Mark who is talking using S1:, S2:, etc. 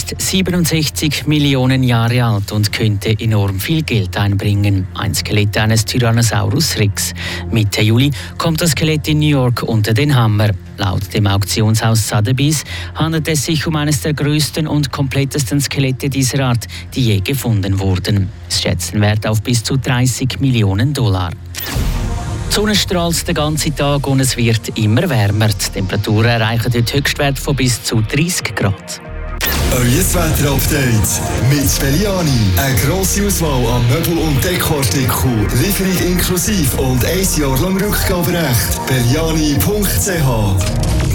S1: ist 67 Millionen Jahre alt und könnte enorm viel Geld einbringen. Ein Skelett eines Tyrannosaurus Rex. Mitte Juli kommt das Skelett in New York unter den Hammer. Laut dem Auktionshaus Sotheby's handelt es sich um eines der größten und komplettesten Skelette dieser Art, die je gefunden wurden. Es schätzt den Wert auf bis zu 30 Millionen $. Die Sonne strahlt den ganzen Tag und es wird immer wärmer. Die Temperaturen erreichen heute Höchstwerte von bis zu 30 Grad.
S2: Euer Wetter-Update mit Belliani. Eine grosse Auswahl an Möbel- und Dekoartikeln, Lieferung inklusive und 1 Jahr lang Rückgaberecht. Belliani.ch